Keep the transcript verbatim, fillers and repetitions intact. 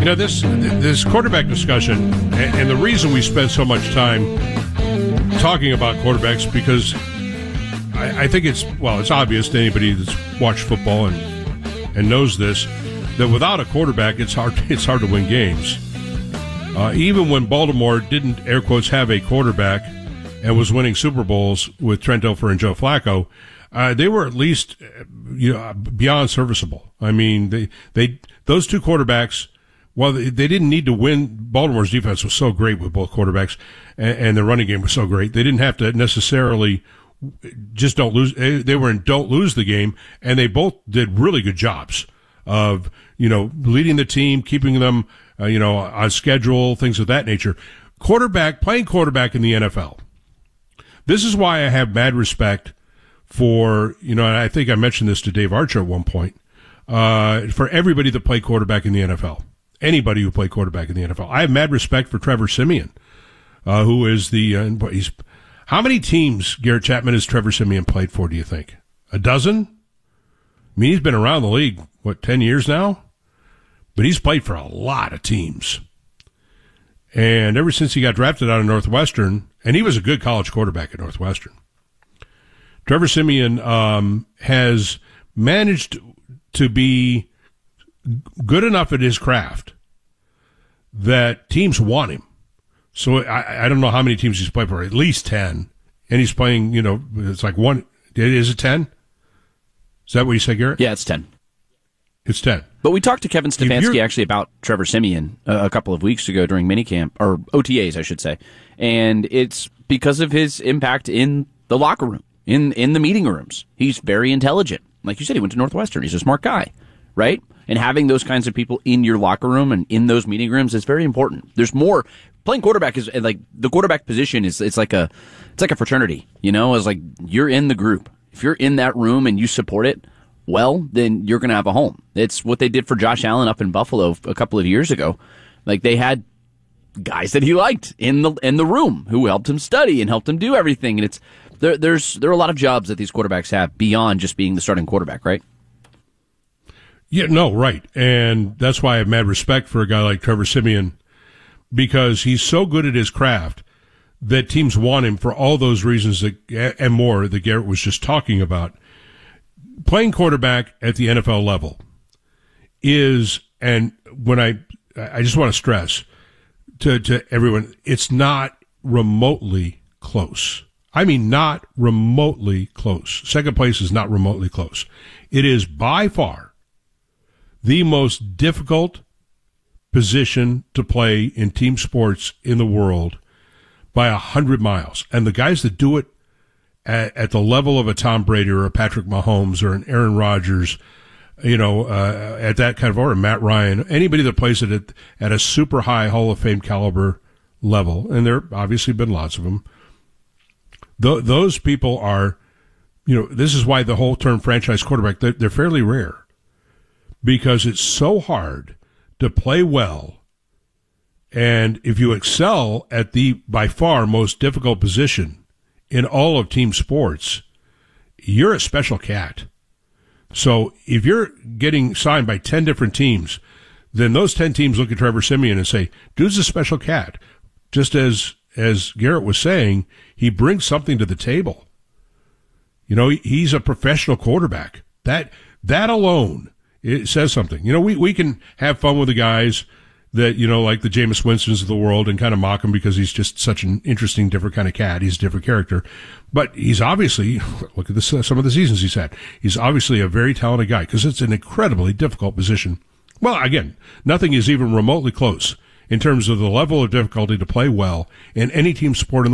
You know, this this quarterback discussion, and, and the reason we spend so much time talking about quarterbacks, because I, I think it's, well, it's obvious to anybody that's watched football and and knows this, that without a quarterback, it's hard it's hard to win games. Uh, even when Baltimore didn't, air quotes, have a quarterback and was winning Super Bowls with Trent Dilfer and Joe Flacco, uh, they were at least, you know, beyond serviceable. I mean, they they those two quarterbacks, well, they, they didn't need to win. Baltimore's defense was so great with both quarterbacks, and, and the running game was so great. They didn't have to necessarily just don't lose. They were in don't lose the game, and they both did really good jobs of, you know, leading the team, keeping them, uh, you know, on schedule, things of that nature. Quarterback, playing quarterback in the N F L. This is why I have mad respect for, you know, and I think I mentioned this to Dave Archer at one point, uh, for everybody that played quarterback in the N F L. Anybody who played quarterback in the N F L. I have mad respect for Trevor Siemian, uh, who is the, uh, he's, how many teams, Garrett Chapman, has Trevor Siemian played for, do you think? A dozen? I mean, he's been around the league, what, ten years now? But he's played for a lot of teams. And ever since he got drafted out of Northwestern, and he was a good college quarterback at Northwestern, Trevor Siemian um, has managed to be good enough at his craft that teams want him. So I, I don't know how many teams he's played for, at least ten. And he's playing, you know, it's like one, is it ten? Is that what you said, Garrett? Yeah, it's ten. It's ten. But we talked to Kevin Stefanski actually about Trevor Siemian uh, a couple of weeks ago during minicamp, or O T As, I should say. And it's because of his impact in the locker room, in, in the meeting rooms. He's very intelligent. Like you said, he went to Northwestern. He's a smart guy, right? And having those kinds of people in your locker room and in those meeting rooms is very important. There's more. Playing quarterback is like the quarterback position is it's like a it's like a fraternity, you know. It's like you're in the group. If you're in that room and you support it, well, then you're going to have a home. It's what they did for Josh Allen up in Buffalo a couple of years ago. Like they had guys that he liked in the in the room who helped him study and helped him do everything. And it's there. There's there are a lot of jobs that these quarterbacks have beyond just being the starting quarterback, right? Yeah, no, right. And that's why I have mad respect for a guy like Trevor Siemian, because he's so good at his craft that teams want him for all those reasons that, and more that Garrett was just talking about. Playing quarterback at the N F L level is, and when I, I just want to stress to, to everyone, it's not remotely close. I mean, not remotely close. Second place is not remotely close. It is by far the most difficult position to play in team sports in the world by a hundred miles. And the guys that do it at, at the level of a Tom Brady or a Patrick Mahomes or an Aaron Rodgers, you know, uh, at that kind of, or a Matt Ryan, anybody that plays it at, at a super high Hall of Fame caliber level, and there have obviously been lots of them, th- those people are, you know, this is why the whole term franchise quarterback, they're, they're fairly rare, because it's so hard to play well. And if you excel at the by far most difficult position in all of team sports, you're a special cat. So if you're getting signed by ten different teams, then those ten teams look at Trevor Siemian and say, dude's a special cat. Just as, as Garrett was saying, he brings something to the table. You know, he's a professional quarterback. That, that alone, it says something. You know, we, we can have fun with the guys that, you know, like the Jameis Winstons of the world and kind of mock him because he's just such an interesting, different kind of cat. He's a different character. But he's obviously, look at this, some of the seasons he's had. He's obviously a very talented guy because it's an incredibly difficult position. Well, again, nothing is even remotely close in terms of the level of difficulty to play well in any team sport in the